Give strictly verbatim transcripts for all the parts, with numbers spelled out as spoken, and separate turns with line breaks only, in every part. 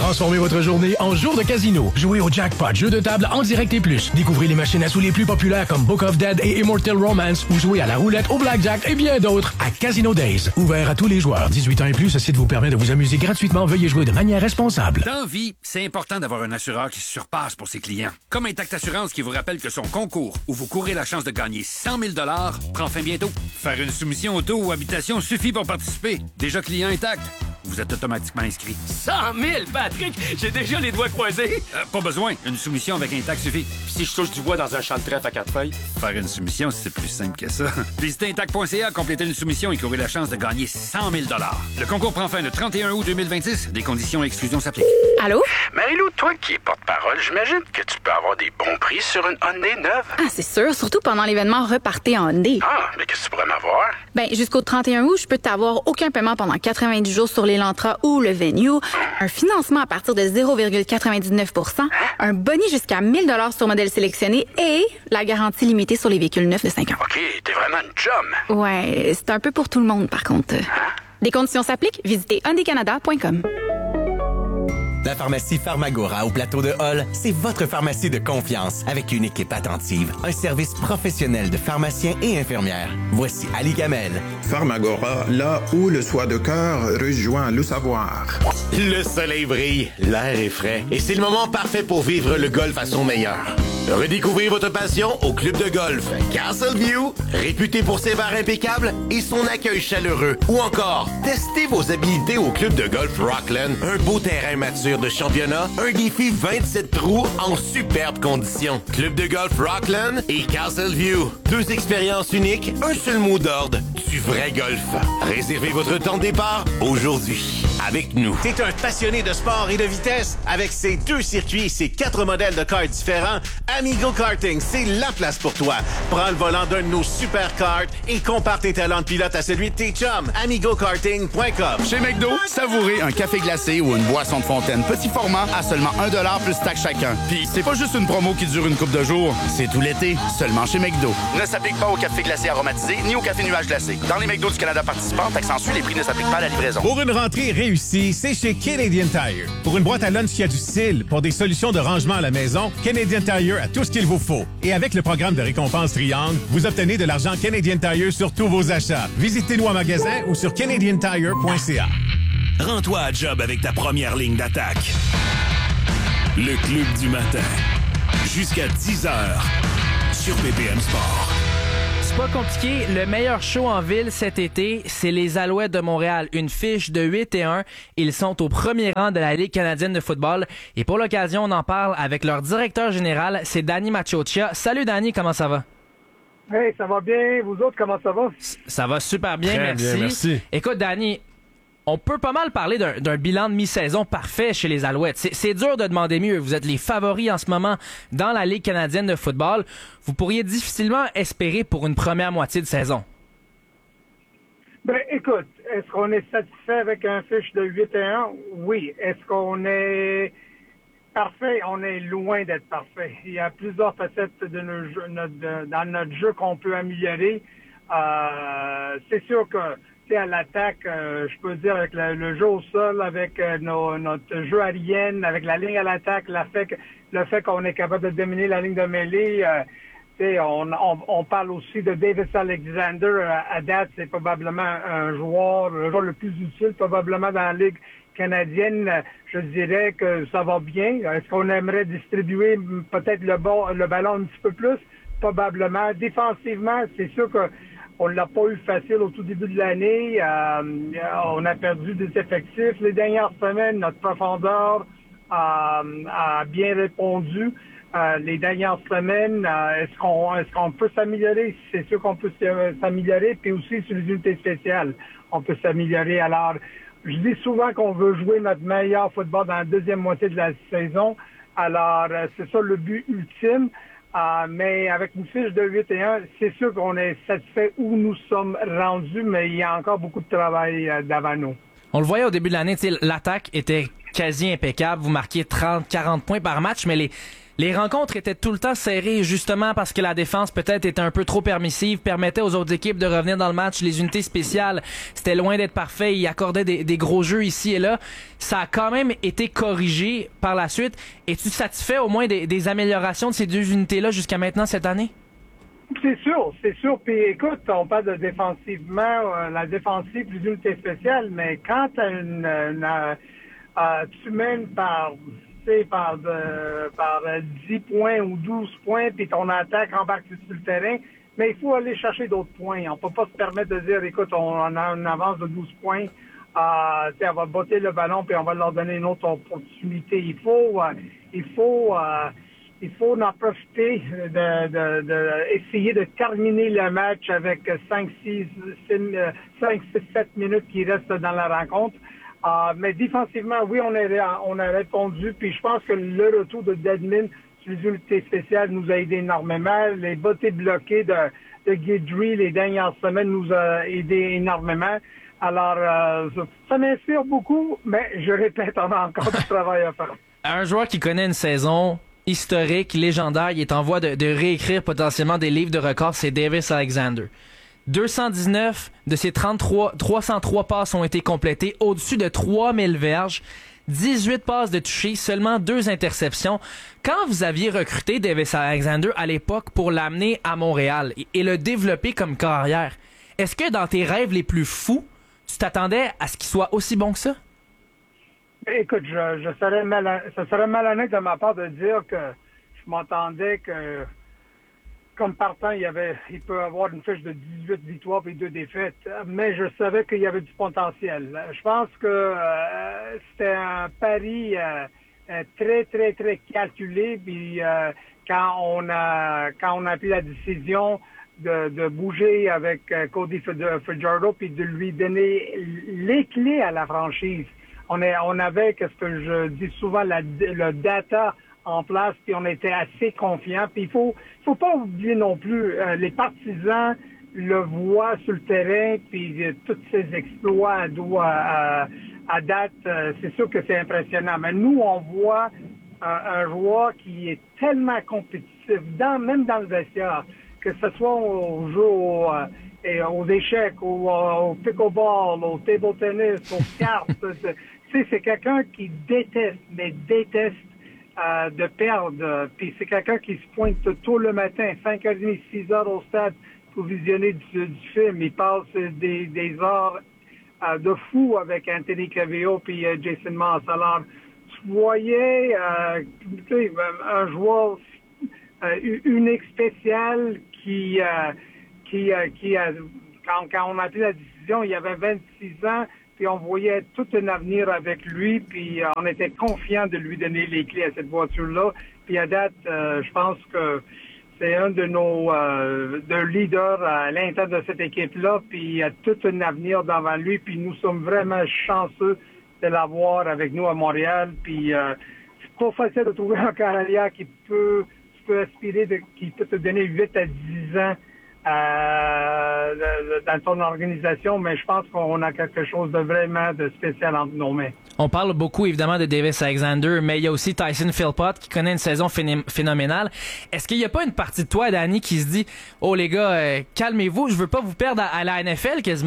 Transformez votre journée en jour de casino. Jouez au jackpot, jeu de table en direct et plus. Découvrez les machines à sous les plus populaires comme Book of Dead et Immortal Romance ou jouez à la roulette, au blackjack et bien d'autres à Casino Days. Ouvert à tous les joueurs. dix-huit ans et plus, ce site vous permet de vous amuser gratuitement. Veuillez jouer de manière responsable.
Dans vie, c'est important d'avoir un assureur qui se surpasse pour ses clients. Comme Intact Assurance qui vous rappelle que son concours, où vous courez la chance de gagner cent mille dollars, prend fin bientôt. Faire une soumission auto ou habitation suffit pour participer. Déjà client Intact, vous êtes automatiquement inscrit.
cent mille, Patrick! J'ai déjà les doigts croisés!
Euh, pas besoin. Une soumission avec Intact suffit.
Puis si je touche du bois dans un champ de trèfle à quatre feuilles?
Faire une soumission, c'est plus simple que ça. Visitez intact point c a, complétez une soumission et courez la chance de gagner cent mille dollars. Le concours prend fin le trente et un août deux mille vingt-six. Des conditions et exclusions s'appliquent.
Allô?
Marie-Lou, toi qui es porte-parole, j'imagine que tu peux avoir des bons prix sur une Hyundai neuve.
Ah, c'est sûr, surtout pendant l'événement Repartez en Hyundai.
Ah, mais qu'est-ce que tu pourrais m'avoir?
Ben, jusqu'au trente et un août, je peux t'avoir aucun paiement pendant quatre-vingt-dix jours sur l'Elantra ou le Venue, un financement à partir de zéro virgule quatre-vingt-dix-neuf pour cent, un boni jusqu'à mille dollars sur modèle sélectionné et la garantie limitée sur les véhicules neufs de cinq ans.
OK, t'es vraiment une chum.
Ouais, c'est un peu pour tout le monde, par contre. Les conditions s'appliquent. Visitez hyundai canada point com.
La pharmacie Pharmagora au plateau de Hall, c'est votre pharmacie de confiance avec une équipe attentive, un service professionnel de pharmaciens et infirmières. Voici Ali Kamel.
Pharmagora, là où le soin de cœur rejoint le savoir.
Le soleil brille, l'air est frais et c'est le moment parfait pour vivre le golf à son meilleur. Redécouvrez votre passion au club de golf Castleview, réputé pour ses bars impeccables et son accueil chaleureux. Ou encore, testez vos habilités au club de golf Rockland, un beau terrain mature de championnat, un défi vingt-sept trous en superbes conditions. Club de golf Rockland et Castleview, deux expériences uniques, un seul mot d'ordre, du vrai golf. Réservez votre temps de départ aujourd'hui avec nous.
T'es un passionné de sport et de vitesse. Avec ces deux circuits et ces quatre modèles de karts différents, Amigo Karting, c'est la place pour toi. Prends le volant d'un de nos super karts et compare tes talents de pilote à celui de tes chums. amigo karting point com.
Chez McDo, savourez un café glacé ou une boisson de fontaine petit format à seulement un dollar plus taxe chacun. Puis c'est pas juste une promo qui dure une couple de jours, c'est tout l'été, seulement chez McDo. Ne s'applique pas au café glacé aromatisé ni au café nuage glacé. Dans les McDo du Canada participants, taxe en suit, les prix ne s'appliquent pas à la livraison.
Pour une rentrée réussie, c'est chez Canadian Tire. Pour une boîte à lunch qui a du style, pour des solutions de rangement à la maison, Canadian Tire a tout ce qu'il vous faut. Et avec le programme de récompense Triangle, vous obtenez de l'argent Canadian Tire sur tous vos achats. Visitez-nous en magasin ou sur canadian tire point c a.
Rends-toi à job avec ta première ligne d'attaque. Le Club du matin. Jusqu'à dix heures sur B P M Sport.
C'est pas compliqué. Le meilleur show en ville cet été, c'est les Alouettes de Montréal. Une fiche de huit et un. Ils sont au premier rang de la Ligue canadienne de football. Et pour l'occasion, on en parle avec leur directeur général, c'est Danny Maciocia. Salut Danny, comment ça va?
Hey, ça va bien. Vous autres, comment ça va?
Ça va super bien,
Très
merci.
bien, merci.
Écoute, Danny, on peut pas mal parler d'un, d'un bilan de mi-saison parfait chez les Alouettes. C'est, c'est dur de demander mieux. Vous êtes les favoris en ce moment dans la Ligue canadienne de football. Vous pourriez difficilement espérer pour une première moitié de saison.
Ben, écoute, est-ce qu'on est satisfait avec un fiche de huit et un? Oui. Est-ce qu'on est parfait? On est loin d'être parfait. Il y a plusieurs facettes de nos jeux, notre, de, dans notre jeu qu'on peut améliorer. Euh, c'est sûr que à l'attaque, euh, je peux dire avec le, le jeu au sol, avec euh, nos, notre jeu aérienne, avec la ligne à l'attaque, la fait que, le fait qu'on est capable de dominer la ligne de mêlée, euh, on, on, on parle aussi de Davis Alexander. Euh, à date, c'est probablement un joueur, le joueur le plus utile probablement dans la Ligue canadienne. Je dirais que ça va bien. Est-ce qu'on aimerait distribuer peut-être le, bon, le ballon un petit peu plus? Probablement. Défensivement, c'est sûr que on l'a pas eu facile au tout début de l'année. Euh, on a perdu des effectifs. Les dernières semaines, notre profondeur a, a bien répondu. Euh, les dernières semaines, euh, est-ce qu'on est-ce qu'on peut s'améliorer? C'est sûr qu'on peut s'améliorer. Puis aussi sur les unités spéciales, on peut s'améliorer. Alors, je dis souvent qu'on veut jouer notre meilleur football dans la deuxième moitié de la saison. Alors, euh, c'est ça le but ultime. Euh, mais avec une fiche de huit et un, c'est sûr qu'on est satisfait où nous sommes rendus, mais il y a encore beaucoup de travail euh, devant nous.
On le voyait au début de l'année, l'attaque était quasi impeccable. Vous marquiez trente à quarante points par match, mais les, Les rencontres étaient tout le temps serrées, justement parce que la défense peut-être était un peu trop permissive, permettait aux autres équipes de revenir dans le match. Les unités spéciales, c'était loin d'être parfait. Ils accordaient des, des gros jeux ici et là. Ça a quand même été corrigé par la suite. Es-tu satisfait au moins des, des améliorations de ces deux unités-là jusqu'à maintenant cette année?
C'est sûr, c'est sûr. Puis écoute, on parle de défensivement, euh, la défensive, les unités spéciales, mais quand t'as une, une euh, euh, tu mènes par par, de, par dix points ou douze points, puis ton attaque embarque sur le terrain, mais il faut aller chercher d'autres points. On peut pas se permettre de dire, écoute, on a une avance de douze points, euh, on va botter le ballon, puis on va leur donner une autre opportunité. Il faut, euh, il faut, euh, il faut en profiter, de, de, de essayer de terminer le match avec cinq, six, sept minutes qui restent dans la rencontre. Uh, mais défensivement, oui, on a, on a répondu. Puis je pense que le retour de Dedmon sur les unités spéciales nous a aidé énormément. Les bottées bloquées de, de Guidry les dernières semaines nous a aidé énormément. Alors, euh, ça m'inspire beaucoup, mais je répète, on a encore du travail à faire.
Un joueur qui connaît une saison historique, légendaire, il est en voie de, de réécrire potentiellement des livres de records, c'est Davis Alexander. deux cent dix-neuf de ses trente-trois, trois cent trois passes ont été complétées, au-dessus de trois mille verges, dix-huit passes de toucher, seulement deux interceptions. Quand vous aviez recruté Davis Alexander à l'époque pour l'amener à Montréal et, et le développer comme carrière, est-ce que dans tes rêves les plus fous, tu t'attendais à ce qu'il soit aussi bon que ça?
Écoute, je, je serais mal, ce serait malhonnête de ma part de dire que je m'attendais que comme partant, il y avait, il peut avoir une fiche de dix-huit victoires et deux défaites, mais je savais qu'il y avait du potentiel. Je pense que euh, c'était un pari euh, très, très, très calculé. Puis euh, quand on a, quand on a pris la décision de, de bouger avec euh, Cody Fajardo puis de lui donner les clés à la franchise, on est, on avait, qu'est-ce que je dis souvent, la, le data en place, puis on était assez confiants. Puis il faut, faut pas oublier non plus, euh, les partisans le voient sur le terrain, puis euh, tous ses exploits à, à, à date, euh, c'est sûr que c'est impressionnant. Mais nous, on voit euh, un joueur qui est tellement compétitif, dans, même dans le vestiaire, que ce soit au jeu, au, euh, et aux échecs, au, au pickleball, au table tennis, aux cartes. c'est, c'est quelqu'un qui déteste, mais déteste Euh, de perdre. Puis c'est quelqu'un qui se pointe tôt le matin, cinq heures trente, six heures au stade pour visionner du, du film. Il passe des, des heures euh, de fou avec Anthony Cavillo puis euh, Jason Moss. Alors, tu voyais euh, tu sais, un joueur euh, unique, spécial qui, euh, qui, euh, qui a, quand, quand on a pris la décision, il avait vingt-six ans, puis on voyait tout un avenir avec lui, puis euh, on était confiant de lui donner les clés à cette voiture-là. Puis à date, euh, je pense que c'est un de nos euh, de leaders à l'intérieur de cette équipe-là, puis il a tout un avenir devant lui, puis nous sommes vraiment chanceux de l'avoir avec nous à Montréal. Puis euh, c'est pas facile de trouver un carrière qui peut, qui peut aspirer, de, qui peut te donner huit à dix ans Euh, dans ton organisation, mais je pense qu'on a quelque chose de vraiment de spécial entre nos mains.
On parle beaucoup évidemment de Davis Alexander, mais il y a aussi Tyson Philpott qui connaît une saison phé- phénoménale. Est-ce qu'il n'y a pas une partie de toi, Danny, qui se dit « Oh les gars, euh, calmez-vous, je veux pas vous perdre à, à la N F L quasiment ».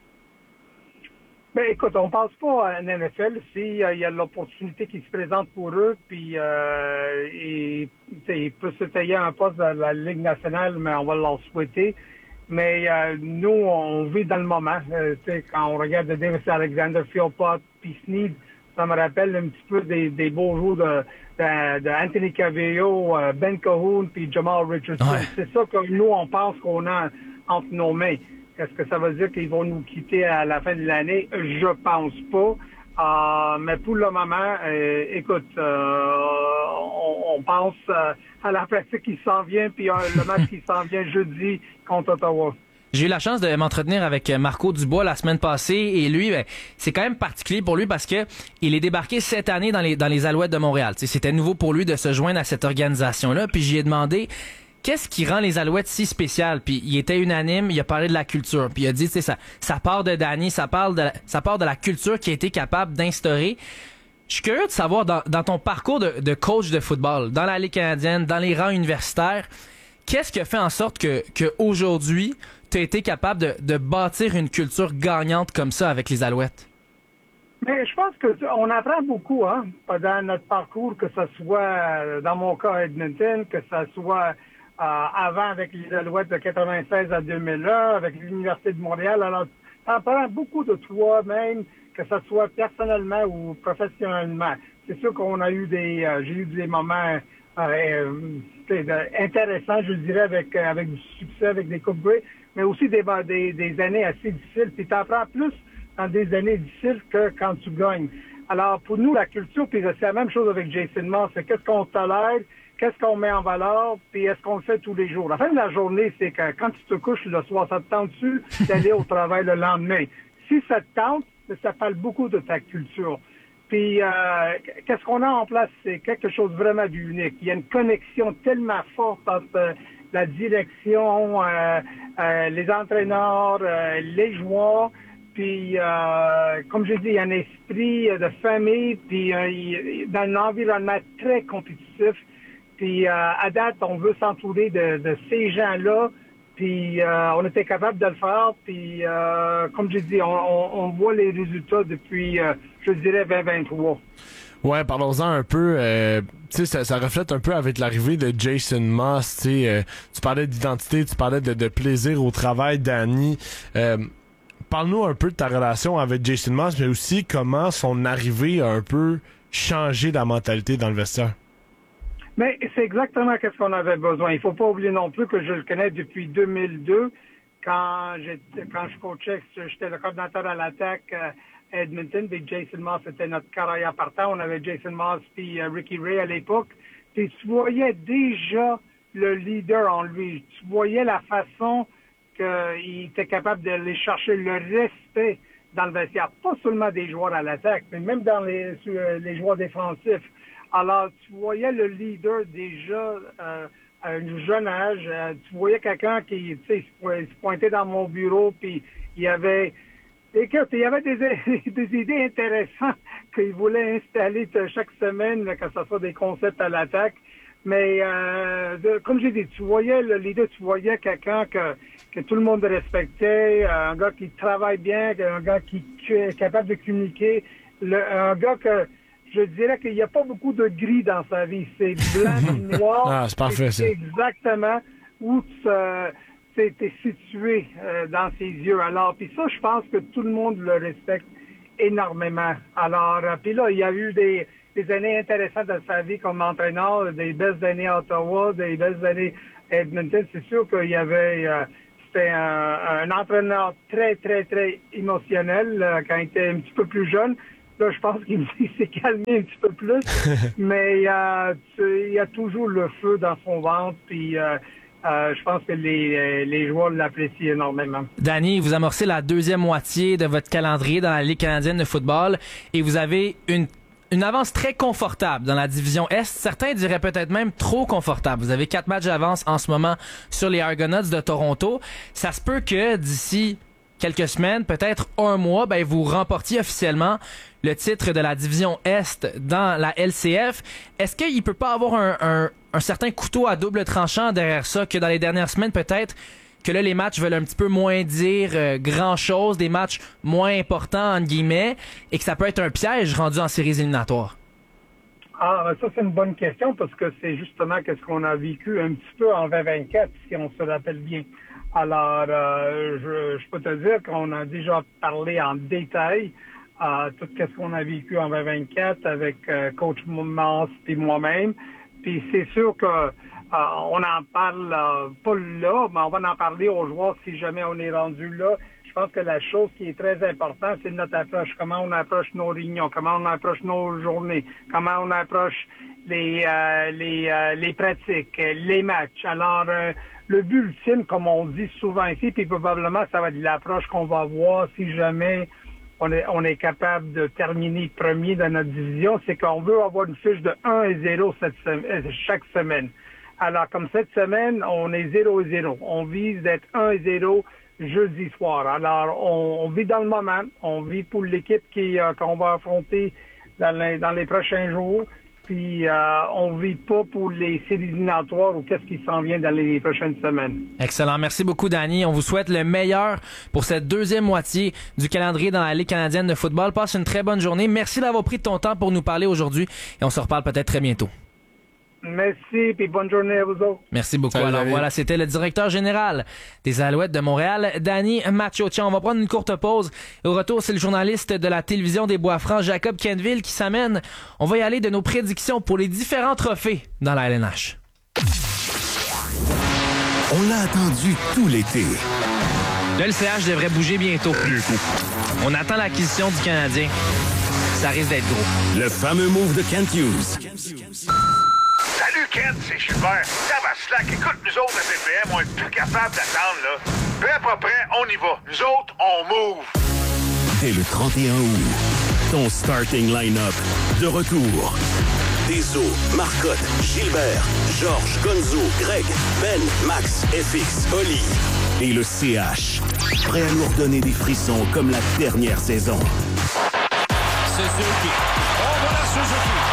Ben écoute, on pense pas à une N F L s'il euh, y a l'opportunité qui se présente pour eux, puis euh, et, ils peuvent se tailler un poste dans la Ligue nationale, mais on va leur souhaiter. Mais euh, nous, on vit dans le moment. Euh, quand on regarde Davis Alexander, Philpott, puis Snead, ça me rappelle un petit peu des, des beaux jours de, de, de Anthony Cavillo, Ben Cahoon, puis Jamal Richardson. Ouais. C'est ça que nous, on pense qu'on a entre nos mains. Est-ce que ça veut dire qu'ils vont nous quitter à la fin de l'année? Je pense pas. Euh, mais pour le moment, euh, écoute, euh, on, on pense euh, à la pratique qui s'en vient, puis euh, le match qui s'en vient jeudi contre Ottawa.
J'ai eu la chance de m'entretenir avec Marco Dubois la semaine passée et lui, ben, c'est quand même particulier pour lui parce que il est débarqué cette année dans les dans les Alouettes de Montréal. T'sais, c'était nouveau pour lui de se joindre à cette organisation-là. Puis j'y ai demandé qu'est-ce qui rend les Alouettes si spéciales? Puis il était unanime, il a parlé de la culture. Puis il a dit, tu sais, ça, ça part de Danny, ça parle de, ça part de la culture qu'il a été capable d'instaurer. Je suis curieux de savoir, dans, dans ton parcours de, de coach de football, dans la Ligue canadienne, dans les rangs universitaires, qu'est-ce qui a fait en sorte que, que aujourd'hui, tu as été capable de, de bâtir une culture gagnante comme ça avec les Alouettes?
Mais je pense qu'on apprend beaucoup hein, dans notre parcours, que ce soit dans mon cas à Edmonton, que ce soit euh, avant avec les Alouettes de quatre-vingt-seize à deux mille un, avec l'Université de Montréal. Alors, tu apprends beaucoup de toi-même, que ce soit personnellement ou professionnellement. C'est sûr qu'on a eu des, euh, j'ai eu des moments euh, euh, intéressants, je dirais, avec avec du succès, avec des coupes Grey, mais aussi des, des, des années assez difficiles. Puis tu apprends plus dans des années difficiles que quand tu gagnes. Alors, pour nous, la culture, puis c'est la même chose avec Jason Moss, c'est qu'est-ce qu'on tolère, qu'est-ce qu'on met en valeur, puis est-ce qu'on le fait tous les jours. La fin de la journée, c'est que quand tu te couches le soir, ça te tente dessus d'aller au travail le lendemain. Si ça te tente, ça parle beaucoup de ta culture. Puis, euh, qu'est-ce qu'on a en place? C'est quelque chose vraiment d'unique. Il y a une connexion tellement forte entre euh, la direction, euh, euh, les entraîneurs, euh, les joueurs. Puis, euh, comme je dis, il y a un esprit de famille, puis euh, dans un environnement très compétitif. Puis, euh, à date, on veut s'entourer de, de ces gens-là. Puis, euh, on était capable de le faire. Puis, euh, comme je dis, on, on, on voit les résultats depuis, euh, je dirais, vingt vingt-trois.
Ouais, parlons-en un peu. Euh, tu sais, ça, ça reflète un peu avec l'arrivée de Jason Moss. Tu sais, euh, tu parlais d'identité, tu parlais de, de plaisir au travail, Danny. Euh, Parle-nous un peu de ta relation avec Jason Moss, mais aussi comment son arrivée a un peu changé la mentalité dans le vestiaire.
Mais c'est exactement ce qu'on avait besoin. Il faut pas oublier non plus que je le connais depuis deux mille deux. Quand, quand je coachais, j'étais le coordinateur à l'attaque à Edmonton, puis Jason Moss était notre carrière partant. On avait Jason Moss puis uh, Ricky Ray à l'époque. Puis tu voyais déjà le leader en lui. Tu voyais la façon qu'il était capable d'aller chercher le respect dans le vestiaire. Pas seulement des joueurs à l'attaque, mais même dans les, les joueurs défensifs. Alors, tu voyais le leader déjà euh, à un jeune âge. Euh, tu voyais quelqu'un qui, tu sais, se pointait dans mon bureau, puis il y avait... Écoute, il y avait des, des idées intéressantes qu'il voulait installer chaque semaine, que ce soit des concepts à l'attaque. Mais euh, de, comme j'ai dit, tu voyais le leader, tu voyais quelqu'un que, que tout le monde respectait, un gars qui travaille bien, un gars qui, qui est capable de communiquer, le, un gars que je dirais qu'il n'y a pas beaucoup de gris dans sa vie. C'est blanc et noir.
Ah, c'est parfait, ça.
C'est exactement où tu es situé euh, dans ses yeux. Alors, puis ça, je pense que tout le monde le respecte énormément. Alors, euh, puis là, il y a eu des, des années intéressantes dans sa vie comme entraîneur, des belles années à Ottawa, des belles années à Edmonton. C'est sûr qu'il y avait... Euh, c'était un, un entraîneur très, très, très émotionnel euh, quand il était un petit peu plus jeune. Là, je pense qu'il s'est calmé un petit peu plus, mais euh, tu, il y a toujours le feu dans son ventre, puis euh, euh, je pense que les, les joueurs l'apprécient énormément.
Danny, vous amorcez la deuxième moitié de votre calendrier dans la Ligue canadienne de football et vous avez une Une avance très confortable dans la division Est. Certains diraient peut-être même trop confortable. Vous avez quatre matchs d'avance en ce moment sur les Argonauts de Toronto. Ça se peut que d'ici quelques semaines, peut-être un mois, ben, vous remportiez officiellement le titre de la division Est dans la L C F. Est-ce qu'il peut pas avoir un, un, un certain couteau à double tranchant derrière ça, que dans les dernières semaines, peut-être, que là, les matchs veulent un petit peu moins dire euh, grand-chose, des matchs moins importants, entre guillemets, et que ça peut être un piège rendu en séries éliminatoires?
Ah, ça, c'est une bonne question, parce que c'est justement ce qu'on a vécu un petit peu en vingt vingt-quatre, si on se rappelle bien. Alors, euh, je, je peux te dire qu'on a déjà parlé en détail euh, tout ce qu'on a vécu en vingt vingt-quatre avec euh, coach Moss et moi-même. Puis c'est sûr que euh, on en parle euh, pas là, mais on va en parler aux joueurs si jamais on est rendu là. Je pense que la chose qui est très importante, c'est notre approche. Comment on approche nos réunions, comment on approche nos journées, comment on approche les euh, les euh, les pratiques, les matchs. Alors, euh, le but ultime, comme on dit souvent ici, puis probablement ça va être l'approche qu'on va avoir si jamais on est on est capable de terminer premier dans notre division, c'est qu'on veut avoir une fiche de un et zéro cette semaine, chaque semaine. Alors, comme cette semaine, on est zéro et zéro. On vise d'être un et zéro jeudi soir. Alors, on, on vit dans le moment. On vit pour l'équipe qui euh, qu'on va affronter dans les, dans les prochains jours. Puis euh, on ne vit pas pour les séries éliminatoires ou qu'est-ce qui s'en vient dans les prochaines semaines.
Excellent. Merci beaucoup, Danny. On vous souhaite le meilleur pour cette deuxième moitié du calendrier dans la Ligue canadienne de football. Passe une très bonne journée. Merci d'avoir pris de ton temps pour nous parler aujourd'hui et on se reparle peut-être très bientôt.
Merci, puis bonne journée à vous autres.
Merci beaucoup.
Salut,
Alors
David.
voilà, c'était le directeur général des Alouettes de Montréal, Danny Maccio. Tiens, on va prendre une courte pause. Au retour, c'est le journaliste de la télévision des Bois-Francs, Jacob Kenville, qui s'amène. On va y aller de nos prédictions pour les différents trophées dans la L N H.
On l'a attendu tout l'été.
Le L C H devrait bouger bientôt. On attend l'acquisition du Canadien. Ça risque d'être gros.
Le fameux move de Kent Hughes.
Salut Ken, c'est Gilbert. Ça va slack. Écoute, nous autres à P P M, on est plus capable d'attendre, là. Prêt, pas prêt, on y va. Nous autres, on move.
Dès le trente et un août, ton starting line-up de retour. Deso, Marcotte, Gilbert, Georges, Gonzo, Greg, Ben, Max, F X, Oli et le C H. Prêt à nous redonner des frissons comme la dernière saison.
Suzuki.